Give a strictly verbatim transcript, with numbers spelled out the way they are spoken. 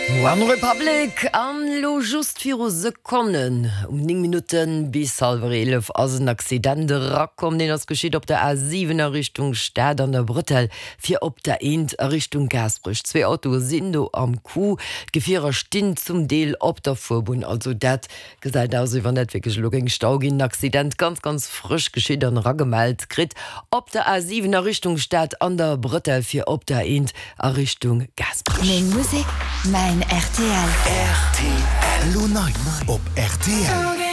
One Republic an lo just vier Sekunden um neun Minuten bis halb elf as een Accident rakom, den das geschieht op der A sieben Richtung Stad an der Brüttel, vier op der End Richtung Gasbrüch. Zwei Autos sind do am Kuh, Gefährer stehen zum Deel op der Vorbun, also dat gesagt aus über net wirklich Logging Staugin Accident ganz ganz frisch geschieht an raggemalt krit op der A sieben Richtung Stad an der Brüttel, vier op der End Richtung Gasbrüch. Mein Musik, mein R T L. R T L neun op R T L.